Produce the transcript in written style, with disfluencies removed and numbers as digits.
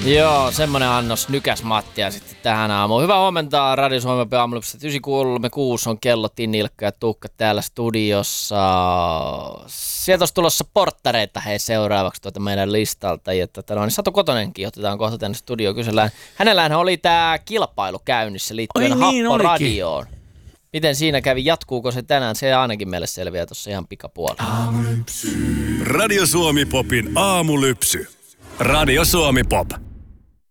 Joo, semmonen annos nykäs Mattia sitten tähän aamuun. Hyvää huomenta, Radio Suomen aamulypsä 936 on kello, Tinni, Ilkka ja Tuukka täällä studiossa. Sieltä olisi tulossa porttareita seuraavaksi meidän listalta. Ja niin Satu Kotonenkin otetaan kohta tänne studioon. Kysellään. Hänellähän oli tämä kilpailu käynnissä liittyen Happoradioon. Miten siinä kävi? Jatkuuko se tänään? Se ainakin meille selviää tuossa ihan pikapuolella. Radio Suomi Popin aamulypsy. Radio Suomi Pop.